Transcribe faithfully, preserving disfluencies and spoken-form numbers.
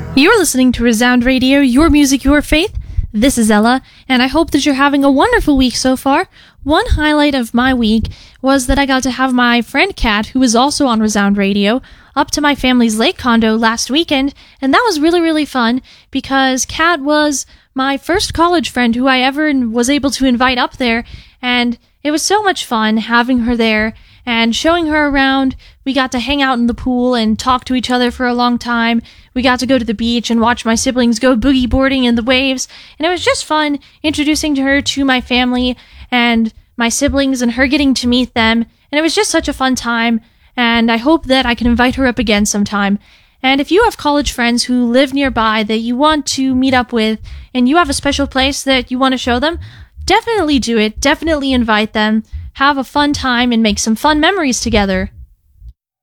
You're listening to Resound Radio, your music, your faith. This is Ella, and I hope that you're having a wonderful week so far. One highlight of my week was that I got to have my friend Kat, who is also on Resound Radio, up to my family's lake condo last weekend, and that was really, really fun because Kat was my first college friend who I ever was able to invite up there, and it was so much fun having her there and showing her around. We got to hang out in the pool and talk to each other for a long time. We got to go to the beach and watch my siblings go boogie boarding in the waves, and it was just fun introducing her to my family and my siblings and her getting to meet them, and it was just such a fun time, and I hope that I can invite her up again sometime. And if you have college friends who live nearby that you want to meet up with, and you have a special place that you want to show them, definitely do it. Definitely invite them. Have a fun time and make some fun memories together.